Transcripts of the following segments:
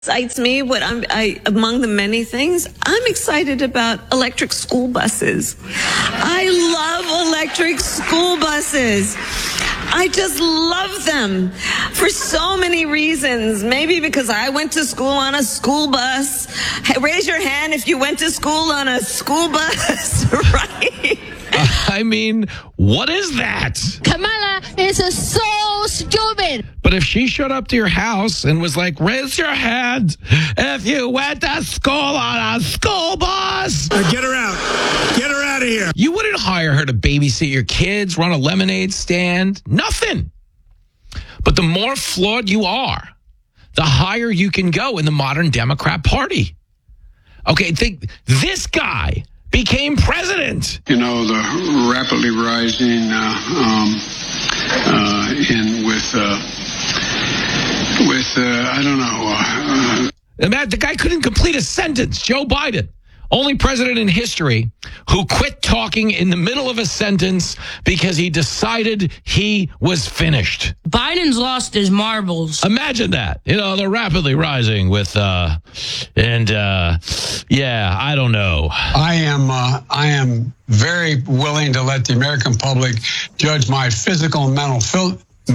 Excites me, among the many things, I'm excited about electric school buses. I love electric school buses. I just love them for so many reasons. Maybe because I went to school on a school bus. Hey, raise your hand if you went to school on a school bus, right? I mean, what is that? Kamala is so stupid. But if she showed up to your house and was like, raise your hand if you went to school on a school bus. Get her out. Get her out of here. You wouldn't hire her to babysit your kids, run a lemonade stand. Nothing. But the more flawed you are, the higher you can go in the modern Democrat Party. Okay, think this guy became president. You know, the rapidly rising I don't know. The guy couldn't complete a sentence. Joe Biden, only president in history who quit talking in the middle of a sentence because he decided he was finished. Biden's lost his marbles. Imagine that. You know, they're rapidly rising with, I don't know. I am very willing to let the American public judge my physical and mental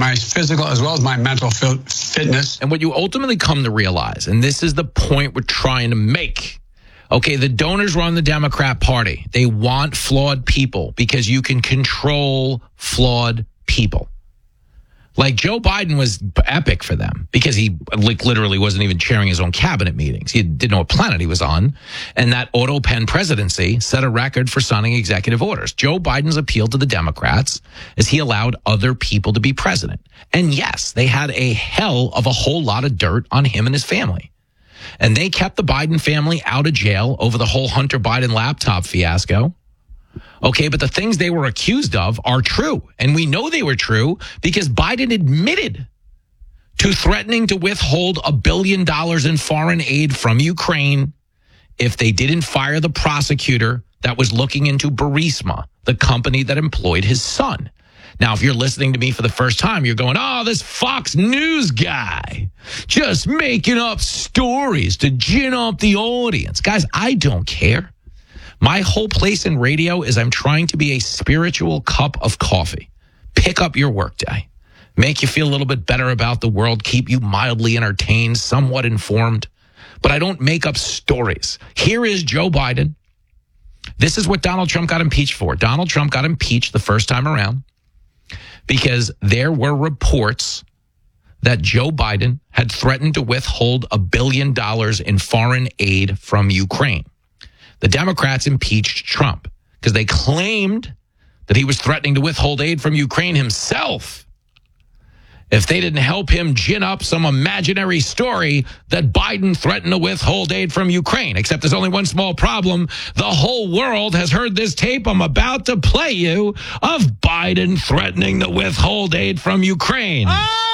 as well as my mental fitness. And what you ultimately come to realize, and this is the point we're trying to make. Okay, the donors run the Democrat Party. They want flawed people because you can control flawed people. Like Joe Biden was epic for them because he literally wasn't even chairing his own cabinet meetings. He didn't know what planet he was on. And that auto pen presidency set a record for signing executive orders. Joe Biden's appeal to the Democrats is he allowed other people to be president. And yes, they had a hell of a whole lot of dirt on him and his family. And they kept the Biden family out of jail over the whole Hunter Biden laptop fiasco. Okay, but the things they were accused of are true. And we know they were true because Biden admitted to threatening to withhold $1 billion in foreign aid from Ukraine if they didn't fire the prosecutor that was looking into Burisma, the company that employed his son. Now, if you're listening to me for the first time, you're going, oh, this Fox News guy just making up stories to gin up the audience. Guys, I don't care. My whole place in radio is I'm trying to be a spiritual cup of coffee. Pick up your workday. Make you feel a little bit better about the world. Keep you mildly entertained, somewhat informed. But I don't make up stories. Here is Joe Biden. This is what Donald Trump got impeached for. Donald Trump got impeached the first time around because there were reports that Joe Biden had threatened to withhold $1 billion in foreign aid from Ukraine. The Democrats impeached Trump because they claimed that he was threatening to withhold aid from Ukraine himself if they didn't help him gin up some imaginary story that Biden threatened to withhold aid from Ukraine. Except there's only one small problem. The whole world has heard this tape I'm about to play you of Biden threatening to withhold aid from Ukraine.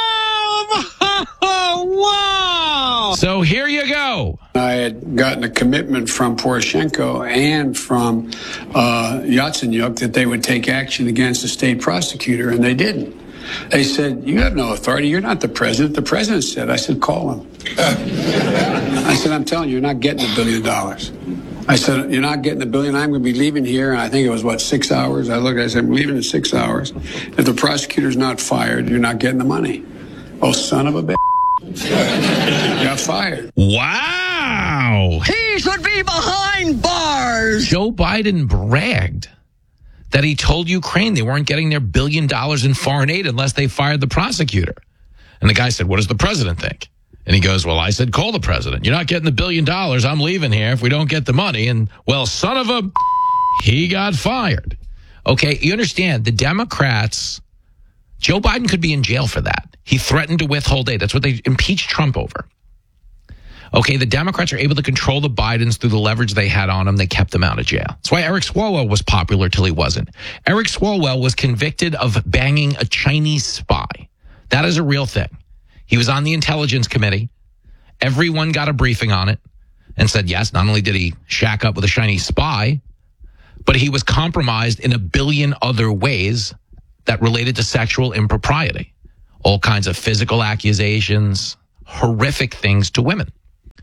Wow! So here you go. I had gotten a commitment from Poroshenko and from Yatsenyuk that they would take action against the state prosecutor, and they didn't. They said, you have no authority. You're not the president. The president said. I said, call him. I said, I'm telling you, you're not getting $1 billion. I said, you're not getting $1 billion. I'm going to be leaving here. And I think it was, 6 hours? I said, I'm leaving in 6 hours. If the prosecutor's not fired, you're not getting the money. Oh, son of a bitch. Got fired. Wow. He should be behind bars. Joe Biden bragged that he told Ukraine they weren't getting their $1 billion in foreign aid unless they fired the prosecutor. And the guy said, what does the president think? And he goes, well, I said, call the president. You're not getting the $1 billion. I'm leaving here if we don't get the money. And, well, son of a, he got fired. Okay, you understand, the Democrats, Joe Biden could be in jail for that. He threatened to withhold aid. That's what they impeached Trump over. Okay, the Democrats are able to control the Bidens through the leverage they had on him. They kept them out of jail. That's why Eric Swalwell was popular till he wasn't. Eric Swalwell was convicted of banging a Chinese spy. That is a real thing. He was on the Intelligence Committee. Everyone got a briefing on it and said, yes, not only did he shack up with a Chinese spy, but he was compromised in 1 billion other ways that related to sexual impropriety. All kinds of physical accusations, horrific things to women.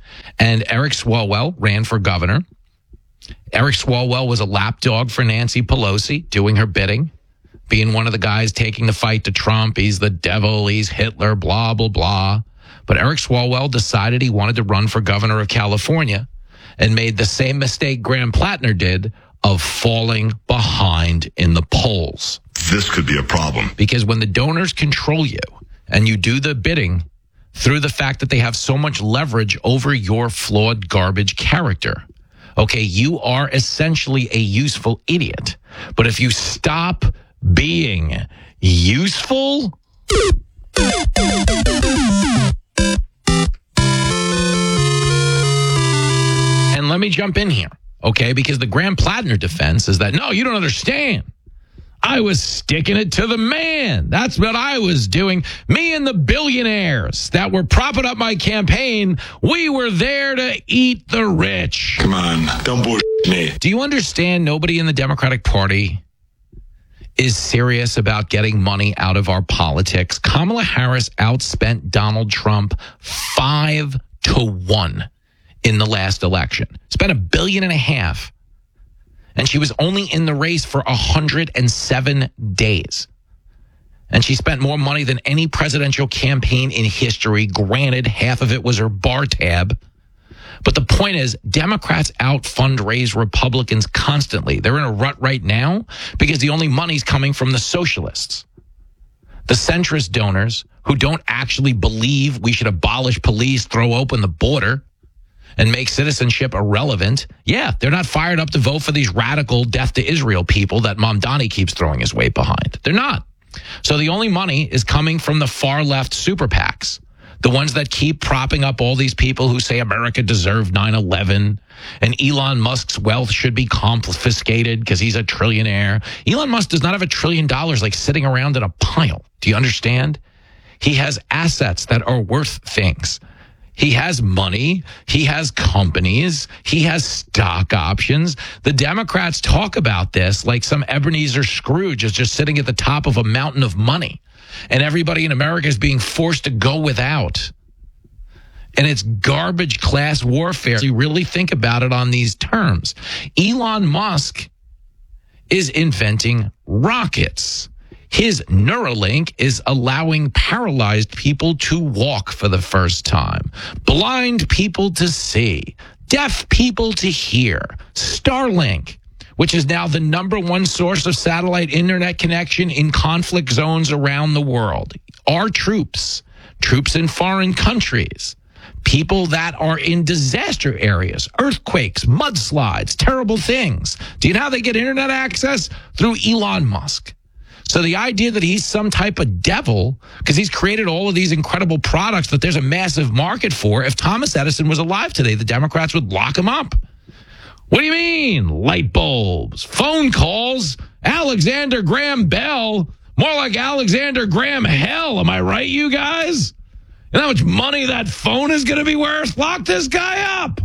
And Eric Swalwell ran for governor. Eric Swalwell was a lapdog for Nancy Pelosi, doing her bidding, being one of the guys taking the fight to Trump. He's the devil, he's Hitler, blah, blah, blah. But Eric Swalwell decided he wanted to run for governor of California and made the same mistake Graham Plattner did of falling behind in the polls. This could be a problem. Because when the donors control you and you do the bidding through the fact that they have so much leverage over your flawed garbage character, okay, you are essentially a useful idiot. But if you stop being useful, and let me jump in here, okay, because the Graham Plattner defense is that, no, you don't understand. I was sticking it to the man. That's what I was doing. Me and the billionaires that were propping up my campaign, we were there to eat the rich. Come on, don't bullshit me. Do you understand nobody in the Democratic Party is serious about getting money out of our politics? Kamala Harris outspent Donald Trump 5-1 in the last election. Spent $1.5 billion. And she was only in the race for 107 days. And she spent more money than any presidential campaign in history. Granted, half of it was her bar tab. But the point is, Democrats out-fundraise Republicans constantly. They're in a rut right now because the only money's coming from the socialists. The centrist donors who don't actually believe we should abolish police, throw open the border, and make citizenship irrelevant. Yeah, they're not fired up to vote for these radical death to Israel people that Mamdani keeps throwing his weight behind. They're not. So the only money is coming from the far left super PACs, the ones that keep propping up all these people who say America deserved 9/11 and Elon Musk's wealth should be confiscated because he's a trillionaire. Elon Musk does not have $1 trillion like sitting around in a pile. Do you understand? He has assets that are worth things. He has money. He has companies. He has stock options. The Democrats talk about this like some Ebenezer Scrooge is just sitting at the top of a mountain of money. And everybody in America is being forced to go without. And it's garbage class warfare. You really think about it on these terms. Elon Musk is inventing rockets. His Neuralink is allowing paralyzed people to walk for the first time, blind people to see, deaf people to hear. Starlink, which is now the #1 source of satellite internet connection in conflict zones around the world. Our troops in foreign countries, people that are in disaster areas, earthquakes, mudslides, terrible things. Do you know how they get internet access? Through Elon Musk. So the idea that he's some type of devil because he's created all of these incredible products that there's a massive market for. If Thomas Edison was alive today, the Democrats would lock him up. What do you mean? Light bulbs, phone calls, Alexander Graham Bell, more like Alexander Graham Hell. Am I right, you guys? You know how much money that phone is going to be worth? Lock this guy up.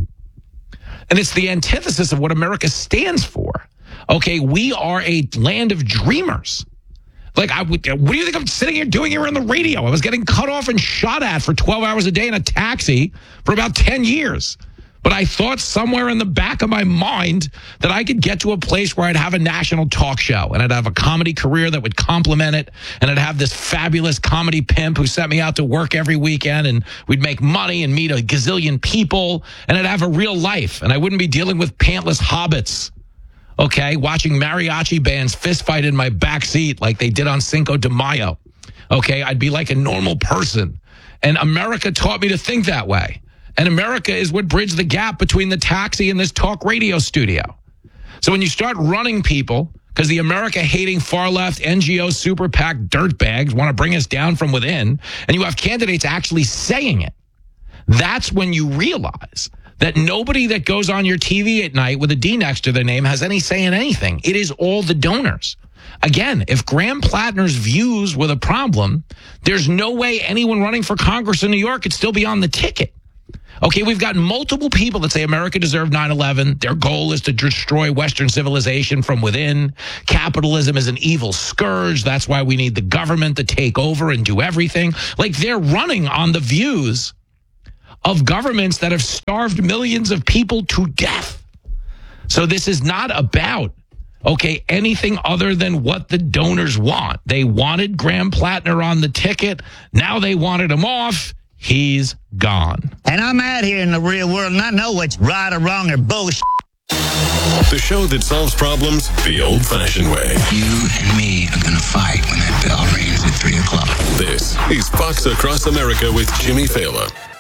And it's the antithesis of what America stands for. Okay, we are a land of dreamers. Like, what do you think I'm sitting here doing here on the radio? I was getting cut off and shot at for 12 hours a day in a taxi for about 10 years. But I thought somewhere in the back of my mind that I could get to a place where I'd have a national talk show and I'd have a comedy career that would complement it. And I'd have this fabulous comedy pimp who sent me out to work every weekend and we'd make money and meet a gazillion people. And I'd have a real life and I wouldn't be dealing with pantless hobbits. Okay, watching mariachi bands fist fight in my back seat like they did on Cinco de Mayo. Okay, I'd be like a normal person. And America taught me to think that way. And America is what bridged the gap between the taxi and this talk radio studio. So when you start running people, because the America-hating far-left NGO super PAC dirtbags want to bring us down from within, and you have candidates actually saying it, that's when you realize that nobody that goes on your TV at night with a D next to their name has any say in anything. It is all the donors. Again, if Graham Plattner's views were the problem, there's no way anyone running for Congress in New York could still be on the ticket. Okay, we've got multiple people that say America deserved 9/11. Their goal is to destroy Western civilization from within. Capitalism is an evil scourge. That's why we need the government to take over and do everything. Like, they're running on the views of governments that have starved millions of people to death. So this is not about, okay, anything other than what the donors want. They wanted Graham Plattner on the ticket. Now they wanted him off. He's gone. And I'm out here in the real world, and I know what's right or wrong or bullshit. The show that solves problems the old-fashioned way. You and me are going to fight when that bell rings at 3 o'clock. This is Fox Across America with Jimmy Fallon.